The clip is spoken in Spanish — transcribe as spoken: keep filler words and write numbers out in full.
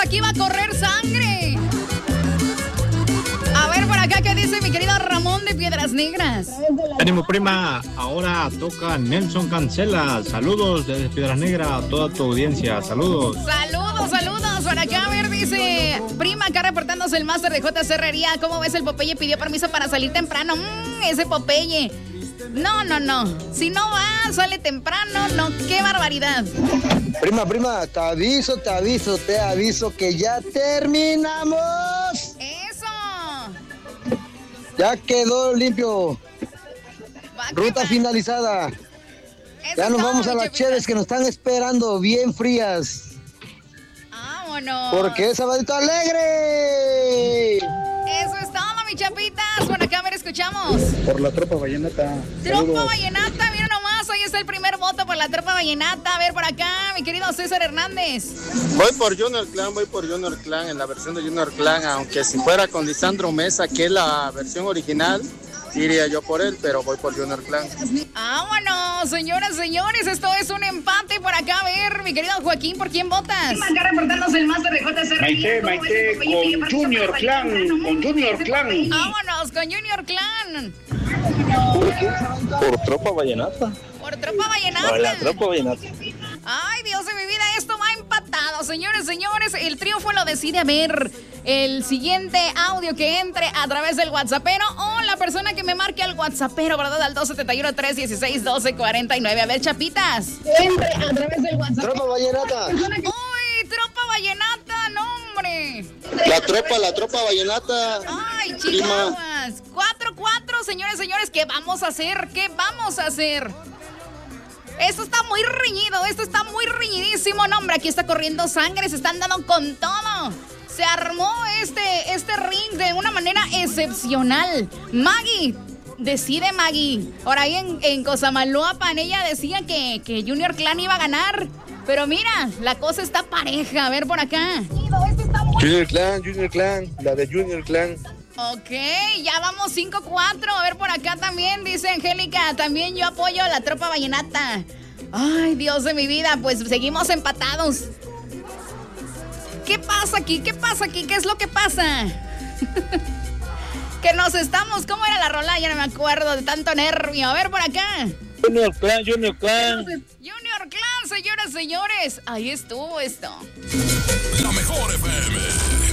aquí va a correr sangre. A ver por acá, ¿qué dice mi querido Ramón de Piedras Negras? Ánimo, prima, ahora toca Nelson Cancela. Saludos desde Piedras Negras a toda tu audiencia. Saludos. Saludos, saludos. Por acá, a ver, dice prima, acá reportándose el máster de J C Herrería. ¿Cómo ves? El Popeye pidió permiso para salir temprano. Mmm, ese Popeye. No, no, no. Si no va, sale temprano. No, qué barbaridad. Prima, prima, te aviso, te aviso, te aviso que ya terminamos. Eso. Ya quedó limpio. Va, Ruta va. finalizada. Eso Ya nos todo, vamos a las Chepita. cheves que nos están esperando bien frías. Vámonos. Porque es sabadito alegre. Eso es todo, mi chapitas. Por acá, a ver, escuchamos. Por la tropa vallenata. Tropa Saludos. Vallenata, miren nomás, ahí está el primer voto por la Tropa Vallenata. A ver, por acá, mi querido César Hernández. Voy por Junior Clan, voy por Junior Clan, en la versión de Junior Clan, aunque si fuera con Lisandro Mesa, que es la versión original, iría yo por él, pero voy por Junior Clan. Vámonos, señoras, señores, esto es un empate por acá. A ver, mi querido Joaquín, ¿por quién votas? Acá reportarnos el máster de J C. Maite, Maite, con Junior Clan, con Junior Clan. Vámonos con Junior Clan. Por tropa vallenata. Por Tropa Vallenata. Por la tropa vallenata. Ay, Dios de mi vida, esto va empatado. Señores, señores, el triunfo lo decide a ver el siguiente audio que entre a través del WhatsAppero o la persona que me marque al WhatsAppero, ¿verdad? Al dos siete uno, tres uno seis, uno dos cuatro nueve. A ver, chapitas. Entre a través del WhatsApp. Tropa vallenata. Uy, Tropa Vallenata, no, hombre. La tropa, la tropa vallenata. Ay, chihuahuas. cuatro cuatro, señores, señores, ¿qué vamos a hacer? ¿Qué vamos a hacer? Esto está muy reñido, esto está muy reñidísimo. No, hombre, aquí está corriendo sangre, se están dando con todo. Se armó este, este ring de una manera excepcional. Maggie, decide Maggie. Por ahí en, en Cosamaloapan ella decía que, que Junior Clan iba a ganar. Pero mira, la cosa está pareja. A ver por acá. Junior Clan, Junior Clan, la de Junior Clan. Ok, ya vamos cinco cuatro. A ver por acá también, dice Angélica. También yo apoyo a la Tropa Vallenata. Ay, Dios de mi vida, pues seguimos empatados. ¿Qué pasa aquí? ¿Qué pasa aquí? ¿Qué es lo que pasa? Que nos estamos... ¿Cómo era la rola? Ya no me acuerdo de tanto nervio. A ver por acá. Junior Clan, Junior Clan. Junior Clan, señoras, señores. Ahí estuvo esto. La mejor F